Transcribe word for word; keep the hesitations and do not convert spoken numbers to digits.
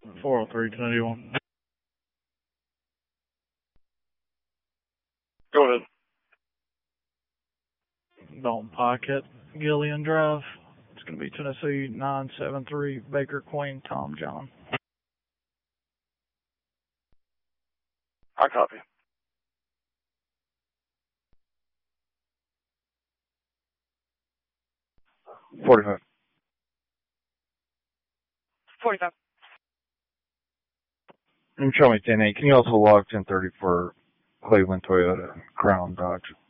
four oh three, ten eighty-one. Go ahead. Dalton Pocket, Gillian Drive. It's going to be Tennessee nine seven three, Baker Queen, Tom John. I copy. forty-five. forty-five. And show me ten eight. Can you also log ten thirty for Cleveland Toyota Crown Dodge?